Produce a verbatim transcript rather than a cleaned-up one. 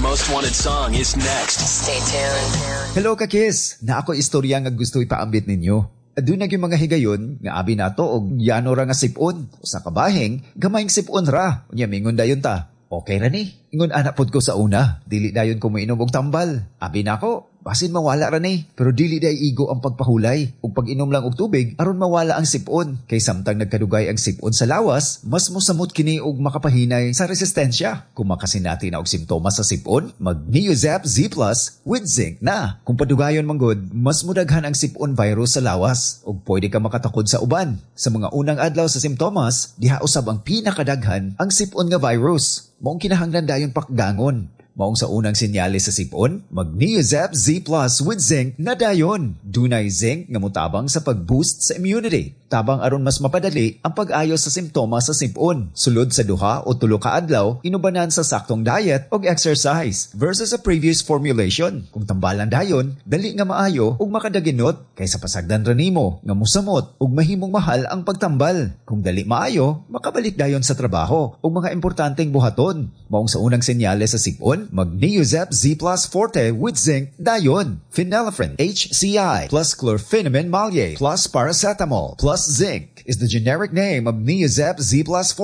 most wanted song is next. Stay tuned. Hello kakis, na ako istorya nga gusto ipaambit ninyo. Doon na yung mga higayon, nga abi nato og yano ra nga sipon. Sa kabaheng, gamayng sipon ra. Unya mingon dayon ta. Okay ra ni. Ingon anak pod ko sa una, dili dayon ko mainom og tambal. Abi nako, basin mawala ra ni. Pero dili day igo ang pagpahulay. Ug pag inom lang og tubig, aron mawala ang sipon. Kay samtang nagkadugay ang sipon sa lawas, mas mosamot kini og makapahinay sa resistensya. Kung makasinati na og simptomas sa sipon, mag Neozap Z Plus with zinc na. Kung padugayon manggod, mas mudaghan ang sipon virus sa lawas ug pwede ka makatakod sa uban. Sa mga unang adlaw sa simptomas, diha usab ang pinakadaghan ang sipon nga virus. Maong kinahanglan dayon pakgangon. Maong sa unang sinyales sa sipon, mag Neozap Z Plus with zinc na dayon. Dunay zinc nga mutabang sa pag-boost sa immunity. Tabang aron mas mapadali ang pag-ayos sa simptomas sa sipon. Sulod sa duha o tulo ka adlaw, inubanan sa saktong diet o exercise versus sa previous formulation. Kung tambalan dayon, dali nga maayo ug makadaginot kaysa pasagdan ra nimo nga musamot ug mahimong mahal ang pagtambal. Kung dali maayo, makabalik dayon sa trabaho ug mga importanteng buhaton. Maong sa unang senyales sa sipon, mag Neozap Z Plus Forte with zinc dayon. Phenylephrine H C I plus chlorpheniramine maleate plus paracetamol plus zinc is the generic name of Neozap Z Plus Forte.